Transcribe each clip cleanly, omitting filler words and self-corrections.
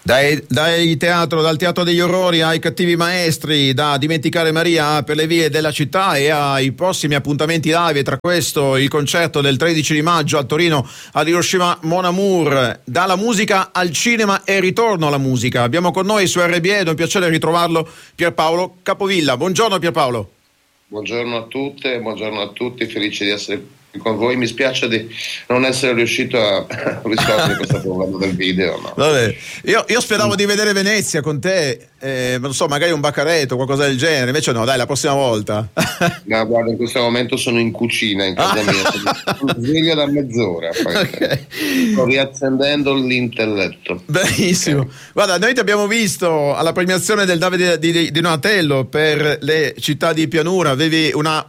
Dal teatro degli orrori ai cattivi maestri, da Dimenticare Maria per le vie della città e ai prossimi appuntamenti live, tra questo il concerto del 13 di maggio a Torino ad Hiroshima Mon Amour. Dalla musica al cinema e ritorno alla musica. Abbiamo con noi su RBE, è un piacere ritrovarlo, Pierpaolo Capovilla. Buongiorno Pierpaolo. Buongiorno a tutte, buongiorno a tutti, felice di essere qui con voi. Mi spiace di non essere riuscito a risolvere questo problema del video. No? Vabbè. Io speravo di vedere Venezia con te, non so, magari un baccaretto, qualcosa del genere, invece no, dai, la prossima volta. No, guarda, in questo momento sono in cucina in casa mia, sono sveglio da mezz'ora, Okay. Sto riaccendendo l'intelletto. Benissimo, okay. Guarda, noi ti abbiamo visto alla premiazione del Davide di Donatello per le città di pianura, avevi una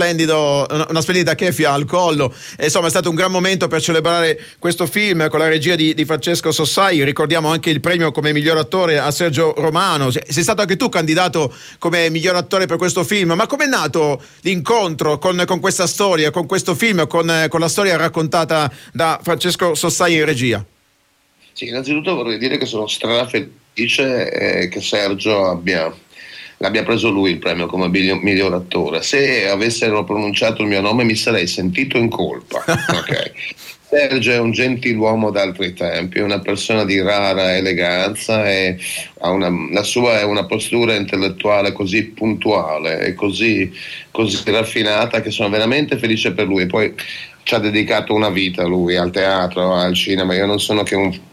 splendida keffia al collo, e insomma è stato un gran momento per celebrare questo film con la regia di Francesco Sossai. Ricordiamo anche il premio come miglior attore a Sergio Romano. Sei stato anche tu candidato come miglior attore per questo film, ma com'è nato l'incontro con questa storia, con questo film, con la storia raccontata da Francesco Sossai in regia? Sì, innanzitutto vorrei dire che sono strafelice che Sergio l'abbia preso lui il premio come miglior attore. Se avessero pronunciato il mio nome mi sarei sentito in colpa. Okay. Sergio è un gentiluomo d'altri tempi, una persona di rara eleganza e la sua è una postura intellettuale così puntuale e così raffinata che sono veramente felice per lui. Poi ci ha dedicato una vita lui al teatro, al cinema. Io non sono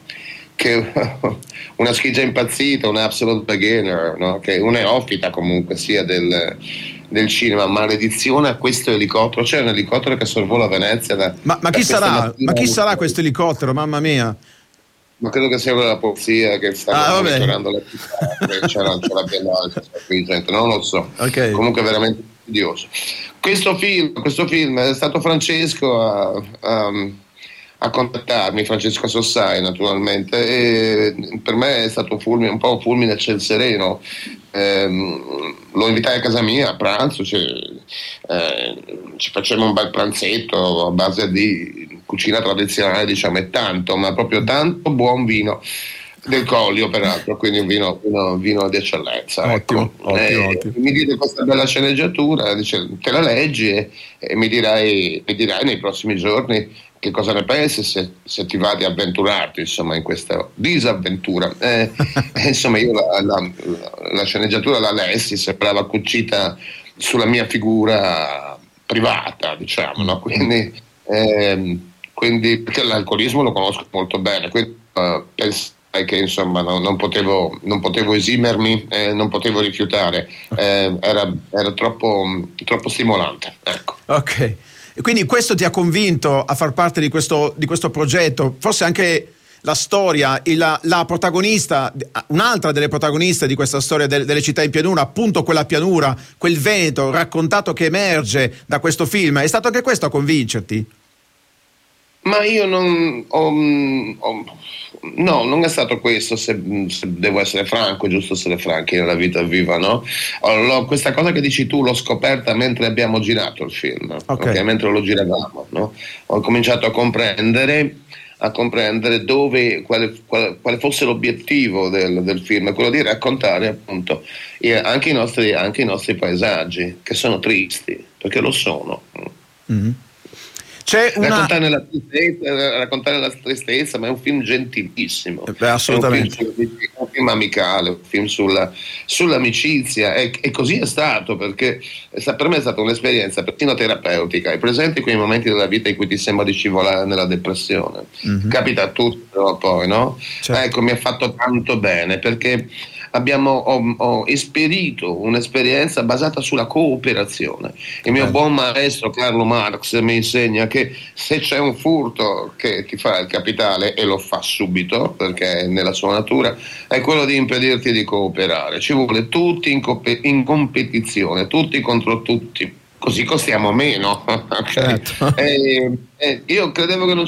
che una schigia impazzita, un absolute beginner, no? Che un neofita comunque sia del cinema. Maledizione a questo elicottero. C'è un elicottero che sorvola Venezia ma chi sarà questo elicottero, mamma mia? Ma credo che sia la polizia che sta monitorando la città, c'è la gente, non lo so. Okay. Comunque veramente fastidioso. Questo film è stato Francesco a contattarmi, Francesco Sossai naturalmente, e per me è stato un po' un fulmine a ciel sereno. Lo invitai a casa mia a pranzo, ci facciamo un bel pranzetto a base di cucina tradizionale, diciamo, e tanto, ma proprio tanto buon vino del Collio, peraltro, quindi un vino di eccellenza. Ottimo, ecco. Ottimo. Mi diede questa bella sceneggiatura, dice, te la leggi e mi dirai nei prossimi giorni che cosa ne pensi, se ti va di avventurarti, insomma, in questa disavventura. Insomma, io la sceneggiatura la lessi, sembrava cucita sulla mia figura privata, diciamo, no? Quindi perché l'alcolismo lo conosco molto bene, quindi pensai che insomma non potevo esimermi, non potevo rifiutare, era troppo stimolante, ecco. Ok. E quindi questo ti ha convinto a far parte di questo progetto? Forse anche la storia, la protagonista, un'altra delle protagoniste di questa storia delle città in pianura, appunto quella pianura, quel Veneto raccontato che emerge da questo film, è stato anche questo a convincerti? Ma io non è stato questo, se devo essere franco, è giusto essere franchi nella vita viva, no? Questa cosa che dici tu l'ho scoperta mentre abbiamo girato il film, okay, mentre lo giravamo, no? Ho cominciato a comprendere quale fosse l'obiettivo del film, quello di raccontare appunto anche i nostri paesaggi, che sono tristi, perché lo sono. Mm-hmm. Raccontare la tristezza, ma è un film gentilissimo. Assolutamente. È un film amicale, un film sull'amicizia, e così è stato, perché per me è stata un'esperienza persino terapeutica. Hai presente quei momenti della vita in cui ti sembra di scivolare nella depressione? Mm-hmm. Capita a tutti, però poi, no? Certo. Ecco, mi ha fatto tanto bene, perché ho esperito un'esperienza basata sulla cooperazione. Il mio buon maestro Carlo Marx mi insegna che se c'è un furto che ti fa il capitale, e lo fa subito perché è nella sua natura, è quello di impedirti di cooperare. Ci vuole tutti in competizione, tutti contro tutti, così costiamo meno. Certo. Io credevo che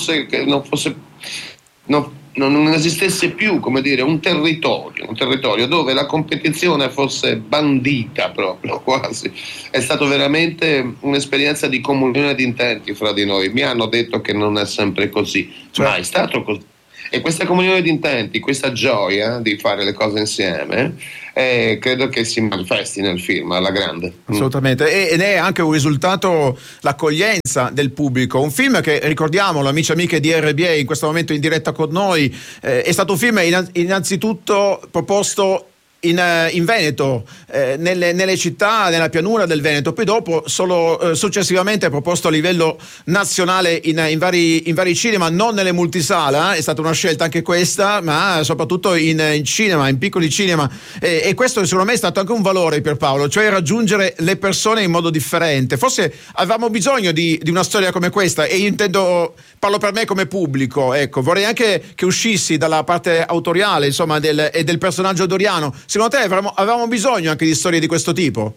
non esistesse più, come dire, un territorio dove la competizione fosse bandita, proprio quasi. È stato veramente un'esperienza di comunione di intenti fra di noi. Mi hanno detto che non è sempre così, ma è stato così. E questa comunione di intenti, questa gioia di fare le cose insieme, credo che si manifesti nel film alla grande. Assolutamente, ed è anche un risultato l'accoglienza del pubblico. Un film che, ricordiamolo, amici e amiche di RBA, in questo momento in diretta con noi, è stato un film innanzitutto proposto in Veneto, nelle città, nella pianura del Veneto, poi dopo successivamente proposto a livello nazionale in vari cinema, non nelle multisala, è stata una scelta anche questa, ma soprattutto in cinema, in piccoli cinema, e questo secondo me è stato anche un valore per Paolo, cioè raggiungere le persone in modo differente. Forse avevamo bisogno di una storia come questa, e io parlo per me come pubblico, ecco, vorrei anche che uscissi dalla parte autoriale, insomma, del personaggio Doriano. Secondo te avevamo bisogno anche di storie di questo tipo?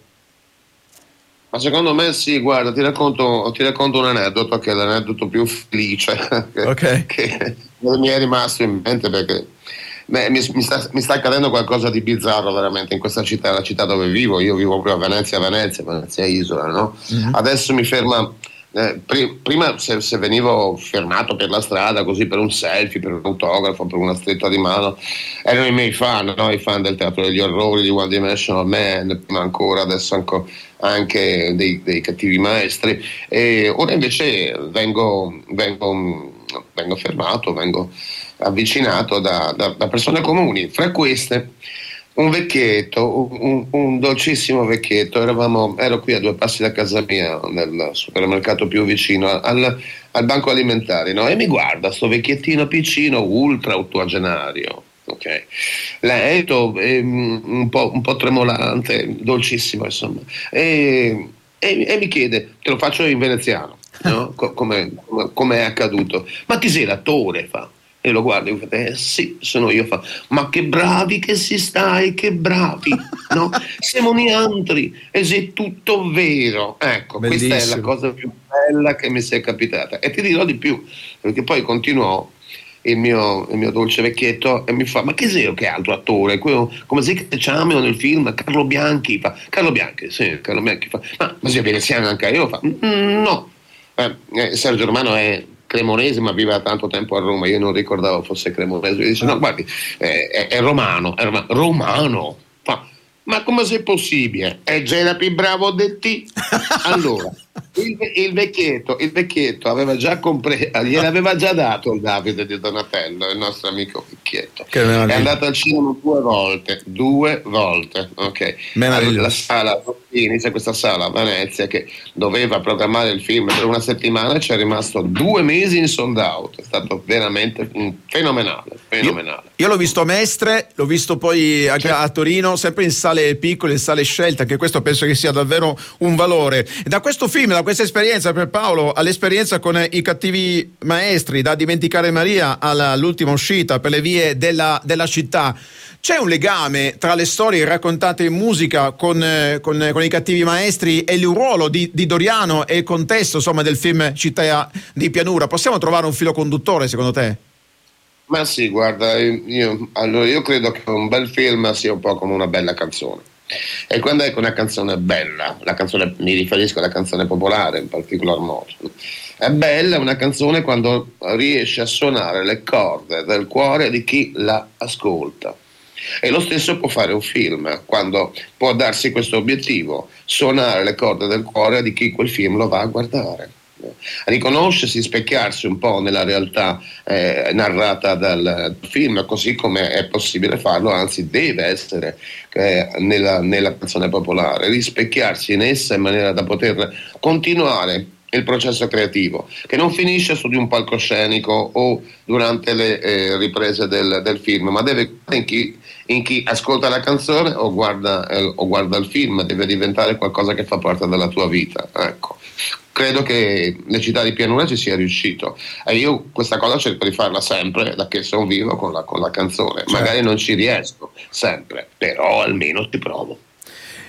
Ma secondo me sì, guarda, ti racconto un aneddoto, che è l'aneddoto più felice che mi è rimasto in mente, perché mi sta accadendo qualcosa di bizzarro veramente in questa città, la città dove vivo. Io vivo proprio a Venezia isola, no? Mm-hmm. Adesso mi ferma. Prima se venivo fermato per la strada così per un selfie, per un autografo, per una stretta di mano, erano i miei fan, no? I fan del Teatro degli Orrori, di One Dimensional Man, prima ancora, adesso anche dei Cattivi Maestri, e ora invece vengo fermato, vengo avvicinato da persone comuni, fra queste un vecchietto, un dolcissimo vecchietto. Ero qui a 2 passi da casa mia, nel supermercato più vicino, al banco alimentare, no? E mi guarda sto vecchiettino piccino, ultra ottuagenario, ok? Lento, un po' tremolante, dolcissimo, insomma. E mi chiede, te lo faccio in veneziano, no? Come è accaduto. Ma chi sei, l'attore? Fa. E lo guardo e mi fa, sì, sono io. Fa, ma che bravi che si stai, che bravi, no? Siamo neantri, e se tutto vero. Ecco, bellissimo. Questa è la cosa più bella che mi sia capitata. E ti dirò di più, perché poi continuò il mio dolce vecchietto e mi fa, ma che sei, che altro attore? Come si chiama nel film? Carlo Bianchi. Fa, Carlo Bianchi, sì, Carlo Bianchi. Fa, ma sei veneziano anche io? Fa, no. Sergio Romano è cremonese, ma vive da tanto tempo a Roma. Io non ricordavo fosse cremonese. Mi dice, no, guardi, è romano. Romano. Ma come sei possibile? È già più bravo di te. Allora, il vecchietto aveva già gliel'aveva già dato il Davide di Donatello, il nostro amico vecchietto. È andato al cinema 2 volte, ok? La sala, inizia questa sala a Venezia che doveva programmare il film per una settimana e ci è rimasto 2 mesi in sold out. È stato veramente fenomenale. Io l'ho visto a Mestre, l'ho visto poi a Torino, sempre in sale piccole, in sale scelte, anche questo penso che sia davvero un valore. Da questo film, da questa esperienza per Paolo, all'esperienza con I Cattivi Maestri, da Dimenticare Maria all'ultima uscita per le vie della città, c'è un legame tra le storie raccontate in musica con I Cattivi Maestri e il ruolo di Doriano e il contesto, insomma, del film Città di Pianura? Possiamo trovare un filo conduttore, secondo te? Ma sì, guarda, io credo che un bel film sia un po' come una bella canzone. E quando è una canzone bella, mi riferisco alla canzone popolare in particolar modo, è bella una canzone quando riesce a suonare le corde del cuore di chi la ascolta. E lo stesso può fare un film, quando può darsi questo obiettivo, suonare le corde del cuore di chi quel film lo va a guardare. Riconoscersi, specchiarsi un po' nella realtà narrata dal film, così come è possibile farlo, anzi deve essere nella canzone popolare, rispecchiarsi in essa in maniera da poter continuare il processo creativo, che non finisce su di un palcoscenico o durante le riprese del film, ma deve in chi ascolta la canzone o guarda il film, deve diventare qualcosa che fa parte della tua vita, ecco. Credo che le Città di Pianura ci sia riuscito, e io questa cosa cerco di farla sempre da che sono vivo con la canzone. Certo. Magari non ci riesco sempre, però almeno ci provo.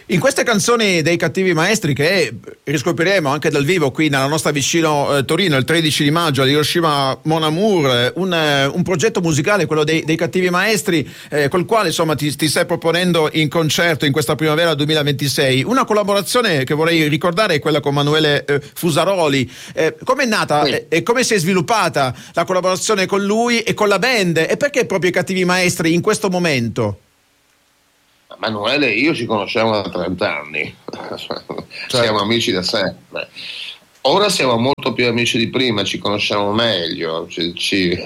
In queste canzoni dei Cattivi Maestri, che riscopriremo anche dal vivo qui nella nostra vicino Torino il 13 di maggio all'Hiroshima Mon Amour, un progetto musicale, quello dei Cattivi Maestri, col quale insomma ti stai proponendo in concerto in questa primavera 2026. Una collaborazione che vorrei ricordare è quella con Manuele Fusaroli. Come è nata e come si è sviluppata la collaborazione con lui e con la band, e perché proprio i Cattivi Maestri in questo momento? Manuele e io ci conosciamo da 30 anni, siamo amici da sempre. Ora siamo molto più amici di prima, ci conosciamo meglio, ci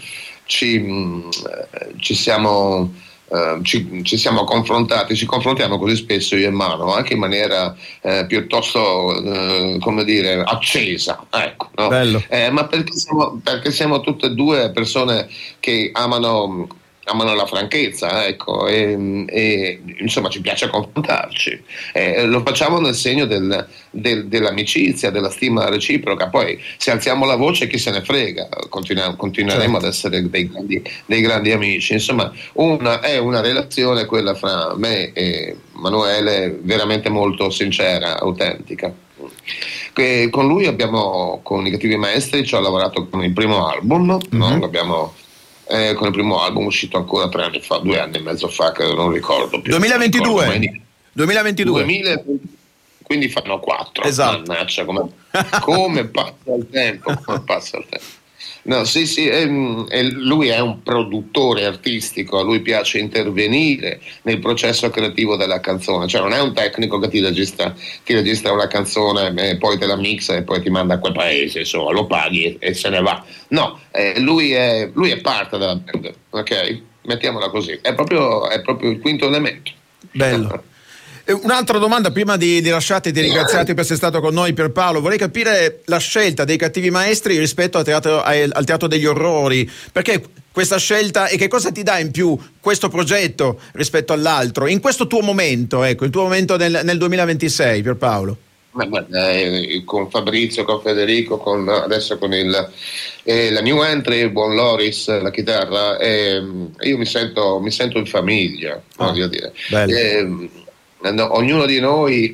siamo confrontati, ci confrontiamo così spesso io e Mano, anche in maniera piuttosto come dire accesa, ecco, no? Bello. Ma perché siamo tutte e due persone che amano la franchezza, ecco, e insomma ci piace confrontarci, lo facciamo nel segno dell'amicizia, della stima reciproca. Poi se alziamo la voce chi se ne frega, continueremo ad essere dei grandi amici. Insomma, è una relazione, quella fra me e Manuele, veramente molto sincera, autentica. Con lui con i Cattivi Maestri ci ho lavorato con il primo album, no? Con il primo album uscito ancora 3 anni fa, 2 anni e mezzo fa, che non ricordo più. 2022. 2022. Quindi fanno 4. Esatto. Mannaggia, come passa il tempo, No, sì, lui è un produttore artistico, a lui piace intervenire nel processo creativo della canzone, cioè non è un tecnico che ti registra una canzone e poi te la mixa e poi ti manda a quel paese, insomma, lo paghi e se ne va. No, lui è parte della band, ok? Mettiamola così, è proprio il quinto elemento. Bello. Un'altra domanda prima di lasciarti e di ringraziarti per essere stato con noi, Pierpaolo. Vorrei capire la scelta dei Cattivi Maestri rispetto al teatro degli orrori, perché questa scelta e che cosa ti dà in più questo progetto rispetto all'altro in questo tuo momento, ecco, il tuo momento nel 2026, Pierpaolo? Con Fabrizio, con Federico, adesso con la new entry, il buon Loris, la chitarra, io mi sento in famiglia, voglio dire. No, ognuno di noi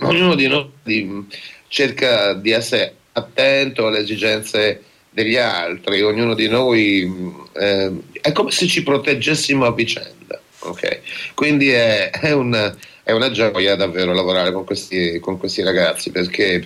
cerca di essere attento alle esigenze degli altri, ognuno di noi è come se ci proteggessimo a vicenda, ok? Quindi è una gioia davvero lavorare con questi ragazzi, perché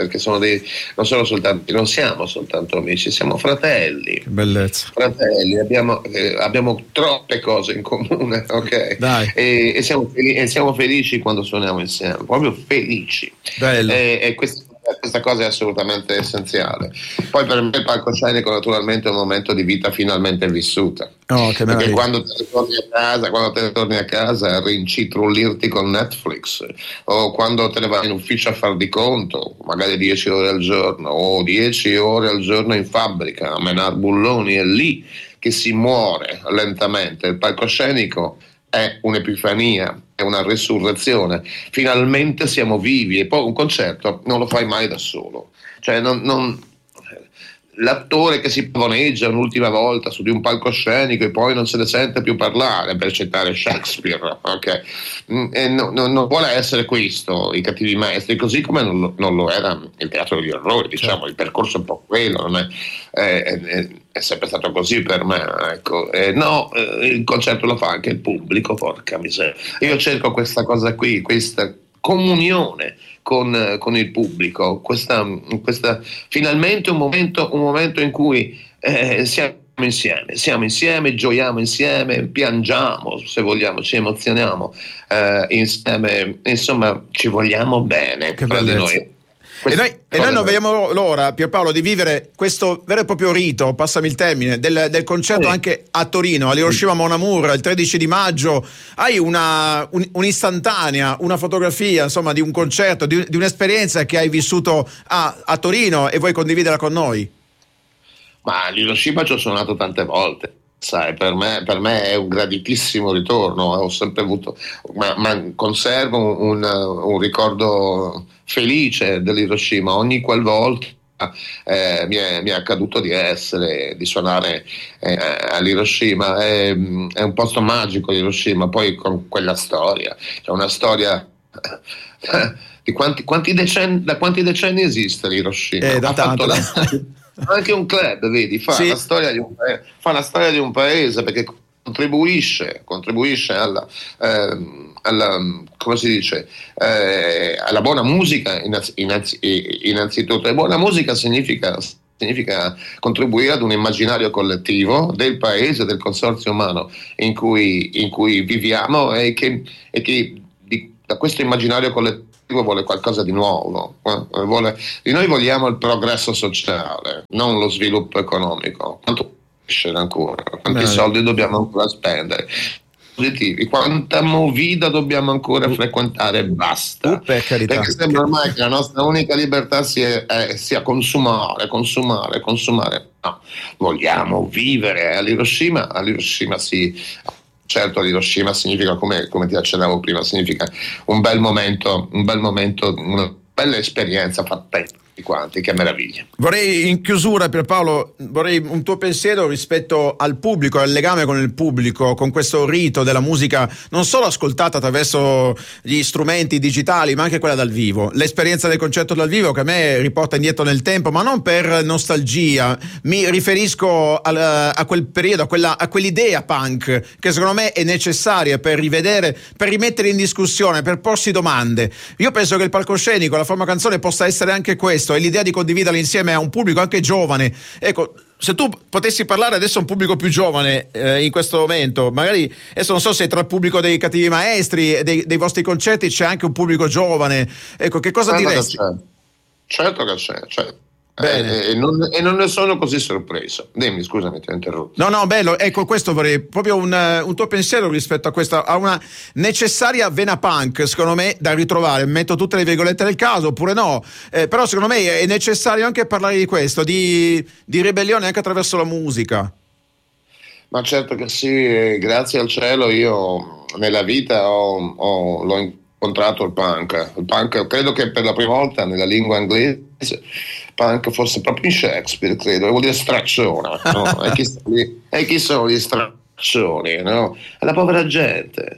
non siamo soltanto amici, siamo fratelli. Che bellezza. Fratelli, abbiamo troppe cose in comune, ok? Dai. E siamo felici quando suoniamo insieme, proprio felici. Bello. E questa cosa è assolutamente essenziale. Poi per me il palcoscenico naturalmente è un momento di vita finalmente vissuta. Che perché quando te ne torni a casa rincitrullirti con Netflix, o quando te ne vai in ufficio a far di conto magari 10 ore al giorno o 10 ore al giorno in fabbrica a menar bulloni, è lì che si muore lentamente. Il palcoscenico è un'epifania, è una resurrezione, finalmente siamo vivi. E poi un concerto non lo fai mai da solo, cioè l'attore che si pavoneggia un'ultima volta su di un palcoscenico e poi non se ne sente più parlare, per citare Shakespeare, ok? E non vuole essere questo i Cattivi Maestri, così come non lo era il teatro degli orrori, diciamo. Il percorso è un po' quello, non è sempre stato così per me, ecco. Il concerto lo fa anche il pubblico, porca miseria. Io cerco questa cosa qui, questa comunione con il pubblico, questa finalmente un momento in cui siamo insieme, gioiamo insieme, piangiamo se vogliamo, ci emozioniamo insieme, insomma ci vogliamo bene tra di noi. E noi non vediamo l'ora, Pierpaolo, di vivere questo vero e proprio rito, passami il termine, del concerto anche a Torino, all'Hiroshima Mon Amour, il 13 di maggio. Hai un'istantanea, una fotografia, insomma, di un concerto, di un'esperienza che hai vissuto a Torino e vuoi condividerla con noi? Ma all'Hiroshima ci ho suonato tante volte. Sai, per me è un graditissimo ritorno, ho sempre avuto, ma conservo un ricordo felice dell'Hiroshima. Ogni qualvolta mi è accaduto di suonare all'Hiroshima, è un posto magico l'Hiroshima, poi con quella storia, c'è una storia da quanti decenni esiste l'Hiroshima? Da ha tanto. fatto anche un club, vedi, fa Sì. la storia di un paese, perché contribuisce alla come si dice, alla buona musica innanzitutto. E buona musica significa contribuire ad un immaginario collettivo del paese, del consorzio umano in cui viviamo, e che da questo immaginario collettivo vuole qualcosa di nuovo. Noi vogliamo il progresso sociale, non lo sviluppo economico. Quanto crescere ancora? Quanti soldi dobbiamo ancora spendere? Positivi, quanta movida dobbiamo ancora frequentare e basta, per carità. perché sembra ormai che la nostra unica libertà sia consumare. No, vogliamo vivere. All'Hiroshima sì, certo, all'Hiroshima significa, come ti accennavo prima, significa un bel momento, una bella esperienza fatta di quanti, che meraviglia. Vorrei, in chiusura, Pierpaolo, un tuo pensiero rispetto al pubblico, al legame con il pubblico, con questo rito della musica non solo ascoltata attraverso gli strumenti digitali, ma anche quella dal vivo. L'esperienza del concerto dal vivo, che a me riporta indietro nel tempo, ma non per nostalgia. Mi riferisco a quel periodo, a quell'idea punk che secondo me è necessaria per rivedere, per rimettere in discussione, per porsi domande. Io penso che il palcoscenico, la forma canzone, possa essere anche questo, è l'idea di condividerla insieme a un pubblico anche giovane. Ecco, se tu potessi parlare adesso a un pubblico più giovane in questo momento, magari adesso non so se tra il pubblico dei Cattivi Maestri e dei vostri concerti c'è anche un pubblico giovane, ecco, che cosa diresti? Certo che c'è. E non ne sono così sorpreso. Dimmi, scusami, ti ho interrotto. No, bello. Ecco, questo vorrei proprio un tuo pensiero rispetto a questa, a una necessaria vena punk, secondo me, da ritrovare. Metto tutte le virgolette del caso, oppure no, però secondo me è necessario anche parlare di questo, di ribellione anche attraverso la musica. Ma certo che sì, grazie al cielo io nella vita l'ho incontrato il punk, credo che per la prima volta nella lingua inglese punk fosse proprio in Shakespeare, credo, vuol dire straccione, no? E chi sono gli straccioni, no? La povera gente.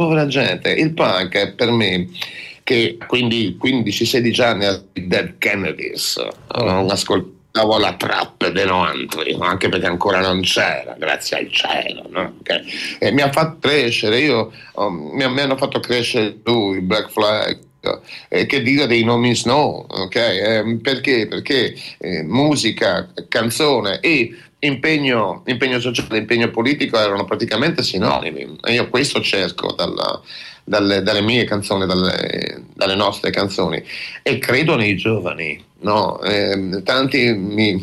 Il punk è per me, che quindi 15-16 anni di Dead Kennedys, non ascoltavo la trap dei 90, anche perché ancora non c'era, grazie al cielo, no? Okay. E mi ha fatto crescere, mi hanno fatto crescere lui, Black Flag, che dire dei No Means No, okay? Perché musica, canzone e impegno sociale, impegno politico erano praticamente sinonimi, e io questo cerco dalle mie canzoni, dalle nostre canzoni, e credo nei giovani, no? Tanti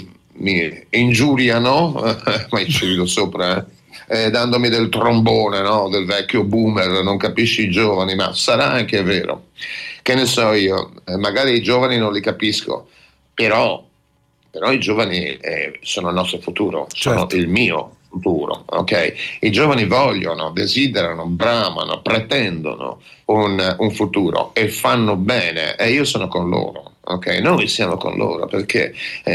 mi ingiuriano, ma ci rido sopra, dandomi del trombone, no? Del vecchio boomer, non capisci i giovani, ma sarà anche vero, che ne so io, magari i giovani non li capisco, però i giovani sono il nostro futuro, sono il mio futuro, ok? I giovani vogliono, desiderano, bramano, pretendono un futuro e fanno bene, e io sono con loro, ok? Noi siamo con loro perché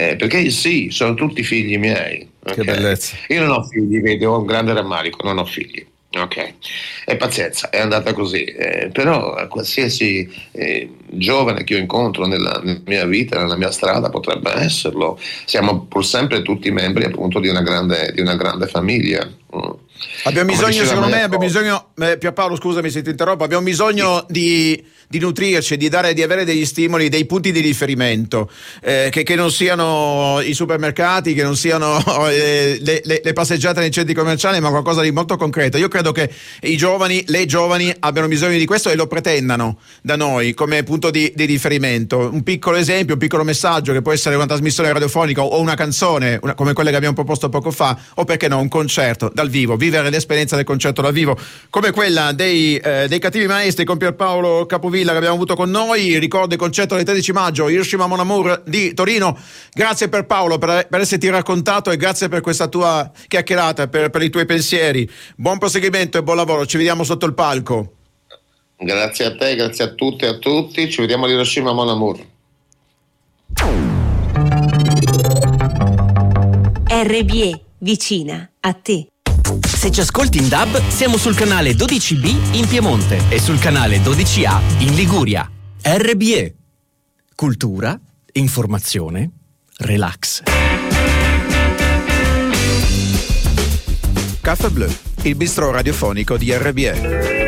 sì, sono tutti figli miei. Okay? Che bellezza. Io non ho figli, vedi, ho un grande rammarico, non ho figli. Ok, e pazienza, è andata così, però qualsiasi giovane che io incontro nella mia vita, nella mia strada, potrebbe esserlo. Siamo pur sempre tutti membri appunto di una grande famiglia. Abbiamo bisogno, secondo me, Pierpaolo, scusami se ti interrompo, abbiamo bisogno di nutrirci, di avere degli stimoli, dei punti di riferimento, che non siano i supermercati, che non siano le passeggiate nei centri commerciali, ma qualcosa di molto concreto. Io credo che le giovani abbiano bisogno di questo e lo pretendano da noi come punto di riferimento. Un piccolo esempio, un piccolo messaggio che può essere una trasmissione radiofonica o una canzone come quella che abbiamo proposto poco fa, o perché no, un concerto dal vivo, vivere l'esperienza del concerto dal vivo come quella dei Cattivi Maestri con Pierpaolo Capovilla che abbiamo avuto con noi. Ricordo il concerto del 13 maggio, Hiroshima Mon Amour di Torino. Grazie Pierpaolo per esserti raccontato, e grazie per questa tua chiacchierata, per i tuoi pensieri. Buon proseguimento e buon lavoro, ci vediamo sotto il palco. Grazie a te, grazie a tutte e a tutti, ci vediamo a Hiroshima Mon Amour. RBE, vicina a te. Se ci ascolti in DAB, siamo sul canale 12B in Piemonte e sul canale 12A in Liguria. RBE. Cultura, informazione, relax. Caffè Blu, il bistro radiofonico di RBE.